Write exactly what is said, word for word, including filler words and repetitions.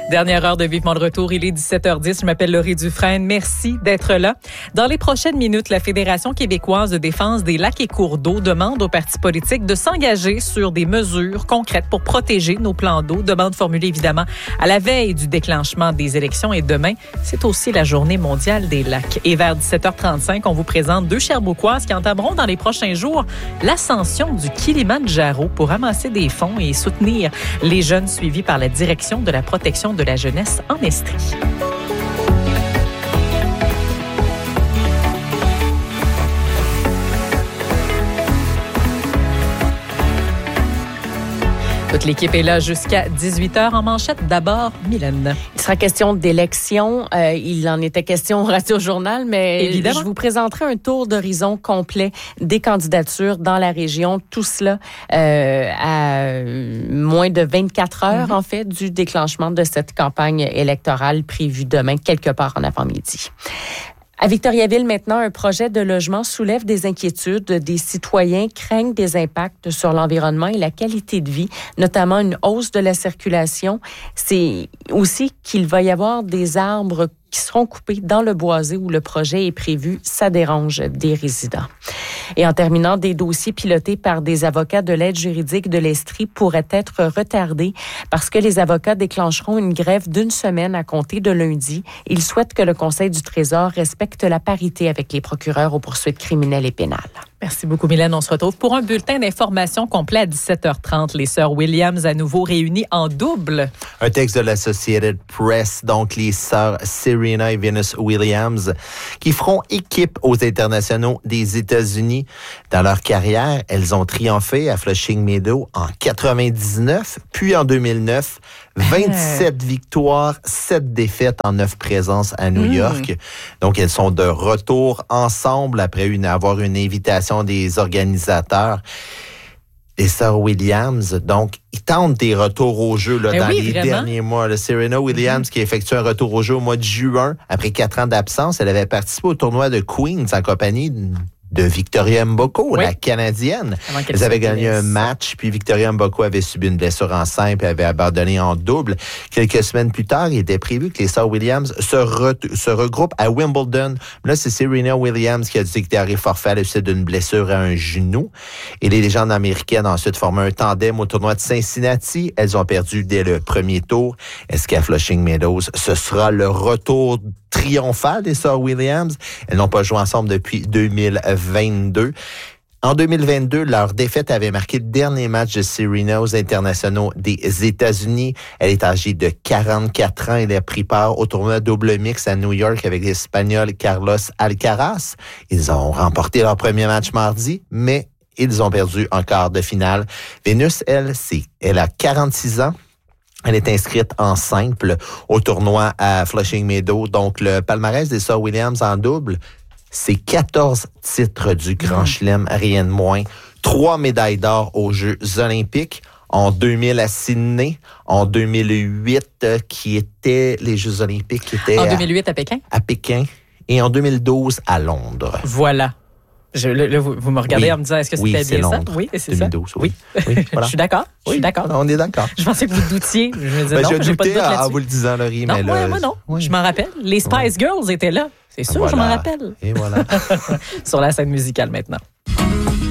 Dernière heure de Vivement le retour, il est dix-sept heures dix. Je m'appelle Laurie Dufresne. Merci d'être là. Dans les prochaines minutes, la Fédération québécoise de défense des lacs et cours d'eau demande aux partis politiques de s'engager sur des mesures concrètes pour protéger nos plans d'eau. Demande formulée évidemment à la veille du déclenchement des élections. Et demain, c'est aussi la Journée mondiale des lacs. Et vers dix-sept heures trente-cinq, on vous présente deux Sherbrookoises qui entameront dans les prochains jours l'ascension du Kilimandjaro pour ramasser des fonds et soutenir les jeunes suivis par la Direction de la protection de la jeunesse en Estrie. Toute l'équipe est là jusqu'à dix-huit heures en manchette. D'abord, Mylène. Il sera question d'élection. Euh, il en était question au Radio-Journal, mais Évidemment. je vous présenterai un tour d'horizon complet des candidatures dans la région. Tout cela euh, à moins de vingt-quatre heures, mm-hmm. en fait, du déclenchement de cette campagne électorale prévue demain, quelque part en avant-midi. À Victoriaville, maintenant, un projet de logement soulève des inquiétudes. Des citoyens craignent des impacts sur l'environnement et la qualité de vie, notamment une hausse de la circulation. C'est aussi qu'il va y avoir des arbres qui seront coupés dans le boisé où le projet est prévu. Ça dérange des résidents. Et en terminant, des dossiers pilotés par des avocats de l'aide juridique de l'Estrie pourraient être retardés parce que les avocats déclencheront une grève d'une semaine à compter de lundi. Ils souhaitent que le Conseil du Trésor respecte la parité avec les procureurs aux poursuites criminelles et pénales. Merci beaucoup, Mylène. On se retrouve pour un bulletin d'information complet à dix-sept heures trente. Les sœurs Williams à nouveau réunies en double. Un texte de l'Associated Press, donc les sœurs Serena et Venus Williams, qui feront équipe aux internationaux des États-Unis. Dans leur carrière, elles ont triomphé à Flushing Meadows en quatre-vingt-dix-neuf, puis en deux mille neuf. vingt-sept victoires, sept défaites en neuf présences à New York. Mmh. Donc, elles sont de retour ensemble après une, avoir une invitation des organisateurs. Les sœurs Williams, donc, ils tentent des retours au jeu là, dans oui, les vraiment? derniers mois. Là. Serena Williams, mmh. qui a effectué un retour au jeu au mois de juin, après quatre ans d'absence, elle avait participé au tournoi de Queens en compagnie de Victoria Mboko, oui. la Canadienne. Elles avaient gagné un match, puis Victoria Mboko avait subi une blessure en simple et avait abandonné en double. Quelques semaines plus tard, il était prévu que les sœurs Williams se, re- se regroupent à Wimbledon. Là, c'est Serena Williams qui a dû déclarer forfait à la suite d'une blessure à un genou. Et les légendes américaines ont ensuite formé un tandem au tournoi de Cincinnati. Elles ont perdu dès le premier tour. Est-ce qu'à Flushing Meadows, ce sera le retour triomphal des sœurs Williams? Elles n'ont pas joué ensemble depuis deux mille vingt-deux. En deux mille vingt-deux, leur défaite avait marqué le dernier match de Serena aux internationaux des États-Unis. Elle est âgée de quarante-quatre ans. Elle a pris part au tournoi double mix à New York avec l'Espagnol Carlos Alcaraz. Ils ont remporté leur premier match mardi, mais ils ont perdu en quart de finale. Venus, elle, c'est, elle a quarante-six ans. Elle est inscrite en simple au tournoi à Flushing Meadows. Donc, le palmarès des sœurs Williams en double, c'est quatorze titres du Grand Chelem, rien de moins. Trois médailles d'or aux Jeux olympiques. En deux mille à Sydney, en deux mille huit, euh, qui étaient les Jeux olympiques. Qui étaient en deux mille huit à, à Pékin? À Pékin. Et en deux mille douze à Londres. Voilà. Je, là, vous, vous me regardez oui. en me disant, est-ce que c'était oui, bien c'est ça? Londres. Oui, c'est deux mille douze, ça. Oui. oui. oui voilà. Je suis d'accord. Oui. Je suis d'accord. On est d'accord. Je pensais que vous doutiez. Je me disais, ben, non, je j'ai pas de doute là-dessus. En vous le disant, Laurie. Non, mais moi, là, moi non. Oui. Je m'en rappelle. Les Spice oui. Girls étaient là. C'est sûr, voilà. je m'en rappelle. Et voilà. Sur la scène musicale maintenant.